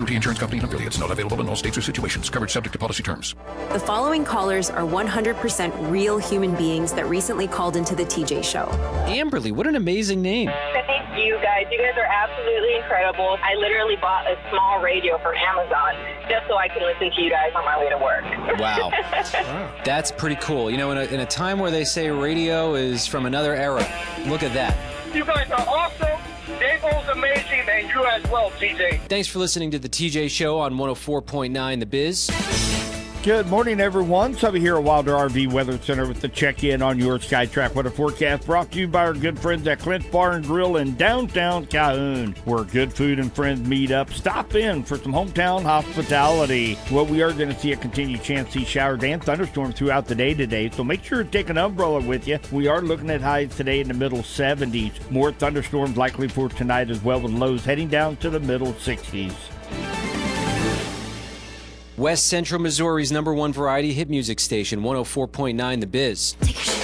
Liberty Insurance Company and affiliates. Not available in all states or situations. Coverage subject to policy terms. The following callers are 100% real human beings that recently called into the TJ Show. Amberly, what an amazing name. Thank you guys. You guys are absolutely incredible. I literally bought a small radio from Amazon just so I can listen to you guys on my way to work. Wow. That's pretty cool. You know, in a time where they say radio is from another era, look at that. You guys are awesome. Dabo's amazing, and you as well, TJ. Thanks for listening to the TJ Show on 104.9 The Biz. Good morning, everyone. Subby here at Wilder RV Weather Center with the check-in on your SkyTrack weather forecast, brought to you by our good friends at Clint's Bar and Grill in downtown Calhoun, where good food and friends meet up. Stop in for some hometown hospitality. Well, we are going to see a continued chance to see showers and thunderstorms throughout the day today, so make sure to take an umbrella with you. We are looking at highs today in the middle 70s. More thunderstorms likely for tonight as well, with lows heading down to the middle 60s. West Central Missouri's #1 variety hit music station, 104.9 The Biz. Take a